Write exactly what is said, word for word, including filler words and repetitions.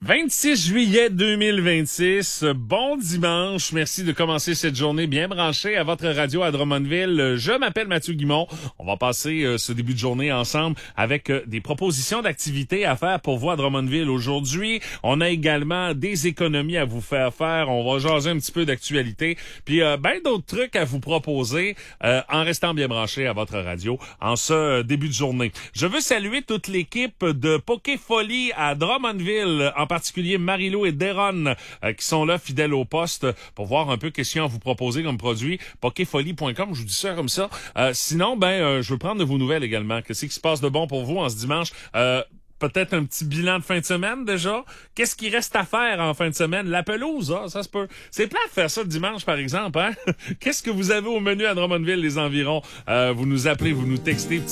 vingt-six juillet deux mille vingt-six, bon dimanche. Merci de commencer cette journée bien branchée à votre radio à Drummondville. Je m'appelle Mathieu Guimont. On va passer euh, ce début de journée ensemble avec euh, des propositions d'activités à faire pour vous à Drummondville aujourd'hui. On a également des économies à vous faire faire. On va jaser un petit peu d'actualité. Puis euh, ben d'autres trucs à vous proposer euh, en restant bien branché à votre radio en ce euh, début de journée. Je veux saluer toute l'équipe de Pokéfolie à Drummondville, en particulier Marie-Lou et Deron euh, qui sont là fidèles au poste pour voir un peu qu'est-ce qu'ils ont à vous proposer comme produit. Pokéfolie point com, je vous dis ça comme ça. Euh, sinon, ben, euh, je veux prendre de vos nouvelles également. Qu'est-ce qui se passe de bon pour vous en ce dimanche? Euh, Peut-être un petit bilan de fin de semaine déjà. Qu'est-ce qui reste à faire en fin de semaine? La pelouse, ah, ça se peut. C'est plat de faire ça le dimanche, par exemple, hein? Qu'est-ce que vous avez au menu à Drummondville, les environs? Euh, vous nous appelez, vous nous textez.